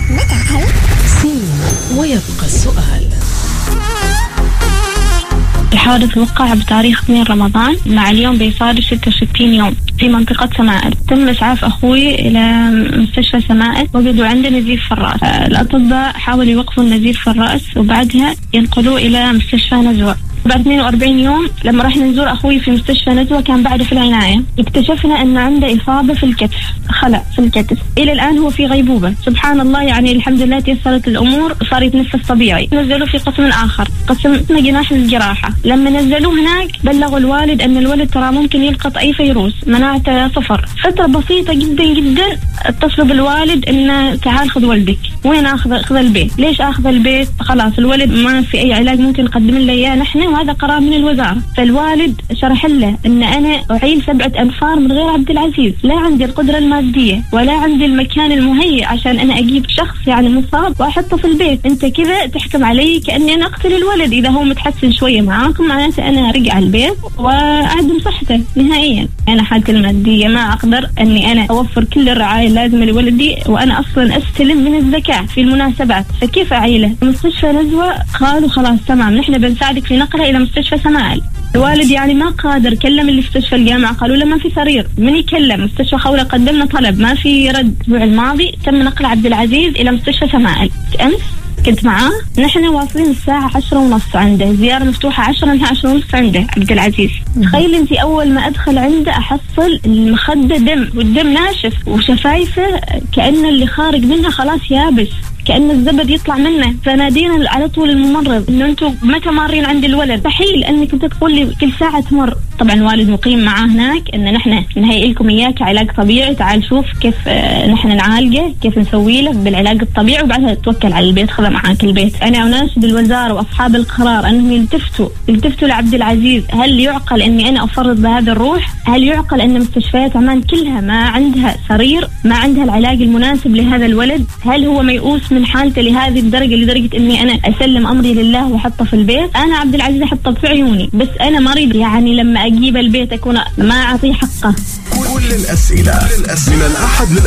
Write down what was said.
متى هل؟ سين ويبقى السؤال. الحادث وقع بتاريخ 2 رمضان مع اليوم بيصادف 66 يوم في منطقة سمائل. تم إسعاف أخوي إلى مستشفى سمائل وجدوا عنده نزيف في الرأس. الأطباء حاولوا يوقفوا النزيف في الرأس وبعدها ينقلوه إلى مستشفى نزوة. بعد 42 يوم لما رحنا نزور أخوي في مستشفى نزوة كان بعده في العناية، اكتشفنا أنه عنده إصابة في الكتف، خلع في الكتف. إلى الآن هو في غيبوبة. سبحان الله، يعني الحمد لله تيسرت الأمور، صار يتنفس طبيعي. نزلوه في قسم آخر، قسم اسمه جناح الجراحة. لما نزلوه هناك بلغوا الوالد أن الولد ترى ممكن يلقط أي فيروس، مناعته 0. فترة بسيطة جدا جدا اتصلوا بالوالد إنه تعال خذ ولدك. وين أخذ البيت؟ ليش أخذ البيت؟ خلاص الولد ما في أي علاج ممكن نقدم له إياه نحن، وهذا قرار من الوزارة. فالوالد شرح له ان انا اعيل 7 أنفار من غير عبد العزيز، لا عندي القدرة المادية ولا عندي المكان المهيئ عشان انا اجيب شخص يعني مصاب واحطه في البيت. انت كذا تحكم علي كأني انا اقتل الولد اذا هو متحسن شوية معاكم، معناته انا ارجع البيت واعدم صحته نهائيا. انا حالتي المادية ما اقدر اني انا اوفر كل الرعاية اللازمة لولدي، وانا اصلا استلم من الزكاة في المناسبات، فكيف اعيله؟ مستشفى نزوة قالوا خلاص تمام نحن بنساعدك في نقله الى مستشفى سمائل. الوالد يعني ما قادر، كلم اللي في مستشفى الجامعة قالوا له ما في سرير. من يكلم مستشفى خولة قدمنا طلب ما في رد. الأسبوع الماضي تم نقل عبد العزيز إلى مستشفى سمائل. أمس كنت معاه، نحن واصلين الساعة 10:30 عنده، زيارة مفتوحة 10 لها 10:30 عنده عبد العزيز. تخيل انت أول ما أدخل عنده أحصل المخدة دم، والدم ناشف وشفايفه كأن اللي خارج منها خلاص يابس، كأن الزبد يطلع منه. فنادينا على طول الممرض انه انتم متى مارين عند الولد؟ مستحيل انك كنت تقول لي كل ساعة تمر. طبعا الوالد مقيم معاه هناك ان نحن نهيئ لكم اياه كعلاج طبيعي، تعال شوف كيف نحن نعالجه، كيف نسوي له بالعلاج الطبيعي، وبعدها توكل على البيت، خذ معاك البيت. انا اناشد الوزارة واصحاب القرار انهم يلتفتوا لعبد العزيز. هل يعقل اني انا افرط بهذا الروح؟ هل يعقل ان مستشفيات عمان كلها ما عندها سرير، ما عندها العلاج المناسب لهذا الولد؟ هل هو ميؤوس من حالته لهذه الدرجة، لدرجة اني انا اسلم امري لله واحطه في البيت؟ انا عبد العزيز احطه في عيوني، بس انا مريض، يعني لما اجيب البيت اكون ما اعطيه حقه. كل الأسئلة من الأحد